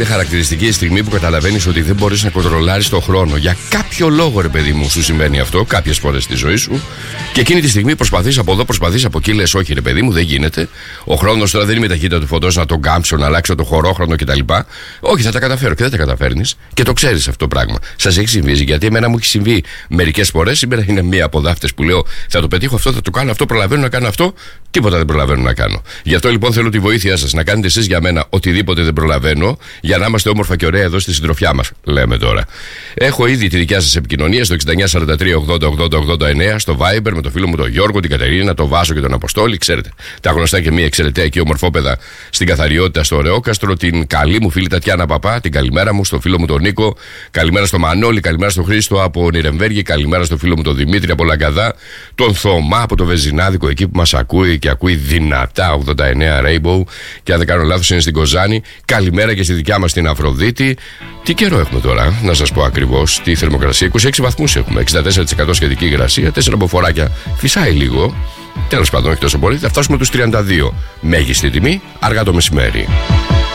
είναι χαρακτηριστική η στιγμή που καταλαβαίνεις ότι δεν μπορείς να κοντρολάρεις τον χρόνο. Για κάποιο λόγο, ρε παιδί μου, σου συμβαίνει αυτό κάποιες φορές στη ζωή σου. Και εκείνη τη στιγμή προσπαθείς από εδώ, προσπαθείς από εκεί, λες όχι, ρε παιδί μου, δεν γίνεται. Ο χρόνος τώρα δεν είναι η ταχύτητα του φωτός να τον κάμψω, να αλλάξω το χωρόχρονο κτλ. Όχι, θα τα καταφέρω και δεν τα καταφέρνεις. Και το ξέρεις αυτό το πράγμα. Σας έχει συμβεί? Γιατί εμένα μου έχει συμβεί μερικές φορές. Σήμερα είναι μία από δάφτες που λέω θα το πετύχω αυτό, θα το κάνω αυτό, προλαβαίνω να κάνω αυτό. Τίποτα δεν προλαβαίνω να κάνω. Γι' αυτό λοιπόν θέλω τη βοήθειά σας να κάνετε εσείς για μένα οτιδήποτε δεν προλαβαίνω, για να είμαστε όμορφα και ωραία εδώ στη συντροφιά μας. Λέμε τώρα. Έχω ήδη τη δικιά σας επικοινωνία στο 6943 80 80 89, στο Viber με το φίλο μου τον Γιώργο, την Κατερίνα, τον Βάσο και τον Αποστόλη. Ξέρετε, τα γνωστά και μία εξαιρετέα και ομορφόπεδα στην καθαριότητα στο Ρεόκαστρο. Την καλή μου φίλη Τατιάνα Παπά, την καλημέρα μου στο φίλο μου τον Νίκο. Καλημέρα στο Μανώλη, καλημέρα στο Χρήστο από Νιρεμβέργη. Καλημέρα στο φίλο μου τον Δημήτρη από Λαγκαδά. Τον Θωμά από το Βεζινάδικο εκεί που μας ακούει και ακούει δυνατά 89 Rainbow. Και αν δεν κάνω λάθος είναι στην Κοζάνη. Καλημέρα και στη δικιά μας την Αφροδίτη. Τι καιρό έχουμε τώρα, να σας πω ακριβώς τη θερμοκρασία. 26 βαθμούς έχουμε, 64% σχετική υγρασία, 4 μποφοράκια. Φυσάει λίγο. Τέλος πάντων, όχι τόσο πολύ. Θα φτάσουμε τους 32. Μέγιστη τιμή, αργά το μεσημέρι.